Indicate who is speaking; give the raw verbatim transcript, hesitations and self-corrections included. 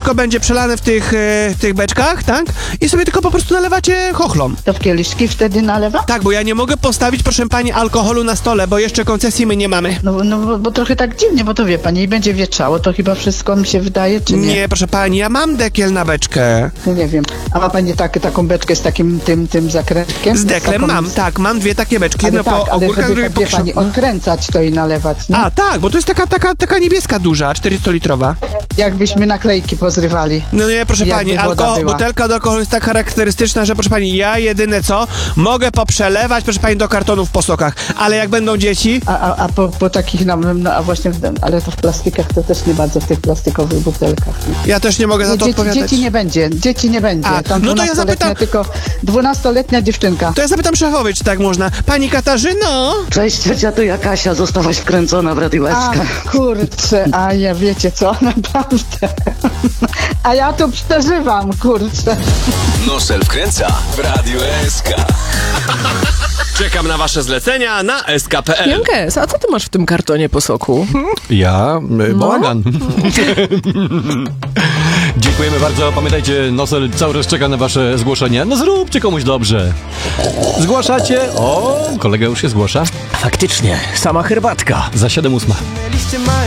Speaker 1: wszystko będzie przelane w tych, e, tych beczkach, tak? I sobie tylko po prostu nalewacie chochlą.
Speaker 2: To w kieliszki wtedy nalewa?
Speaker 1: Tak, bo ja nie mogę postawić, proszę pani, alkoholu na stole, bo jeszcze koncesji my nie mamy.
Speaker 2: No, no bo, bo trochę tak dziwnie, bo to wie pani, i będzie wietrzało, to chyba wszystko mi się wydaje, czy nie?
Speaker 1: Nie, proszę pani, ja mam dekiel na beczkę.
Speaker 2: No nie wiem. A ma pani tak, taką beczkę z takim tym, tym zakrętkiem?
Speaker 1: Z deklem
Speaker 2: taką...
Speaker 1: mam, tak, mam dwie takie beczki,
Speaker 2: Ale
Speaker 1: jedno
Speaker 2: tak,
Speaker 1: po
Speaker 2: ale
Speaker 1: ogórkach,
Speaker 2: żeby,
Speaker 1: drugie
Speaker 2: tak,
Speaker 1: po
Speaker 2: wie pani,
Speaker 1: krzoku.
Speaker 2: odkręcać to i nalewać, nie?
Speaker 1: A, tak, bo to jest taka, taka, taka niebieska duża, czterysta-litrowa.
Speaker 2: Jakbyśmy naklejki pozrywali.
Speaker 1: No nie, proszę
Speaker 2: Jakby
Speaker 1: pani,
Speaker 2: woda
Speaker 1: alkohol,
Speaker 2: była.
Speaker 1: butelka do alkoholu jest tak charakterystyczna, że proszę pani, ja jedyne co, mogę poprzelewać, proszę pani, do kartonów po sokach, ale jak będą dzieci...
Speaker 2: A, a, a po, po takich, no, no a właśnie, w- ale to w plastikach to też nie bardzo, w tych plastikowych butelkach.
Speaker 1: Ja też nie mogę za
Speaker 2: Nie,
Speaker 1: to
Speaker 2: dzieci,
Speaker 1: odpowiadać.
Speaker 2: dzieci nie będzie, dzieci nie będzie.
Speaker 1: A,
Speaker 2: Tam
Speaker 1: no to ja
Speaker 2: dwunastoletnia,
Speaker 1: zapytam-
Speaker 2: tylko dwunastoletnia dziewczynka.
Speaker 1: To ja zapytam szefowej, czy tak można. Pani Katarzyno?
Speaker 3: Cześć ciocia, tu ja Kasia, zostałaś wkręcona w Radio
Speaker 2: A,
Speaker 3: S K.
Speaker 2: kurczę, a ja wiecie co, naprawdę. A ja tu przeżywam, kurczę.
Speaker 4: Nosel wkręca w Radiu S K. Czekam na wasze zlecenia na S K kropka P L.
Speaker 5: Jankes, a co ty masz w tym kartonie po soku?
Speaker 6: Ja? y, Bałagan. Dziękujemy bardzo. Pamiętajcie, Nosel cały czas czeka na wasze zgłoszenia. No zróbcie komuś dobrze. Zgłaszacie? O, kolega już się zgłasza.
Speaker 7: Faktycznie, sama herbatka.
Speaker 6: Za siedem ósma.